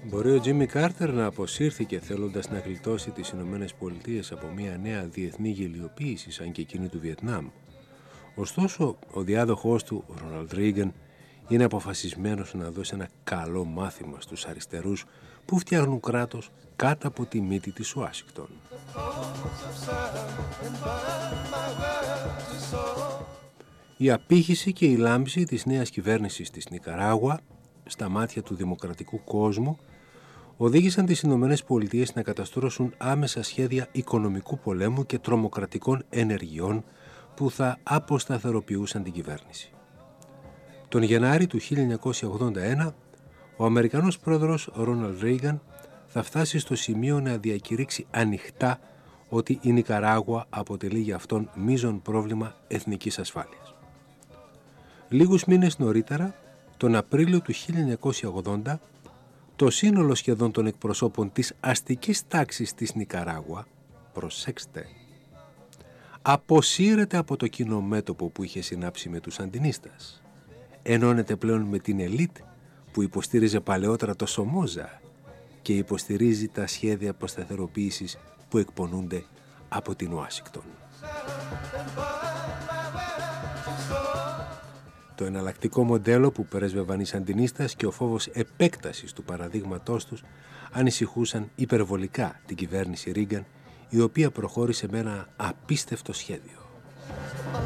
Μπορεί ο Τζίμι Κάρτερ να αποσύρθηκε θέλοντας να γλιτώσει τις Ηνωμένες Πολιτείες από μια νέα διεθνή γελιοποίηση σαν και εκείνη του Βιετνάμ. Ωστόσο, ο διάδοχός του, ο Ρόναλντ Ρίγκαν, είναι αποφασισμένος να δώσει ένα καλό μάθημα στους αριστερούς που φτιάχνουν κράτος κάτω από τη μύτη της Ουάσιγκτον. Η απήχηση και η λάμψη της νέας κυβέρνησης της Νικαράγουα στα μάτια του δημοκρατικού κόσμου οδήγησαν τις Ηνωμένες Πολιτείες να καταστρώσουν άμεσα σχέδια οικονομικού πολέμου και τρομοκρατικών ενεργειών που θα αποσταθεροποιούσαν την κυβέρνηση. Τον Γενάρη του 1981, ο Αμερικανός πρόεδρος Ρόναλντ Ρίγκαν θα φτάσει στο σημείο να διακηρύξει ανοιχτά ότι η Νικαράγουα αποτελεί για αυτόν μείζον πρόβλημα εθνικής ασφάλειας. Λίγους μήνες νωρίτερα, τον Απρίλιο του 1980, το σύνολο σχεδόν των εκπροσώπων της αστικής τάξης της Νικαράγουα, προσέξτε, αποσύρεται από το κοινό μέτωπο που είχε συνάψει με τους Σαντινίστας. Ενώνεται πλέον με την ελίτ που υποστήριζε παλαιότερα το Σομόζα και υποστηρίζει τα σχέδια αποσταθεροποίησης που εκπονούνται από την Ουάσιγκτον. Το εναλλακτικό μοντέλο που πρέσβευαν οι Σαντινίστας και ο φόβος επέκτασης του παραδείγματός τους ανησυχούσαν υπερβολικά την κυβέρνηση Ρίγκαν, η οποία προχώρησε με ένα απίστευτο σχέδιο.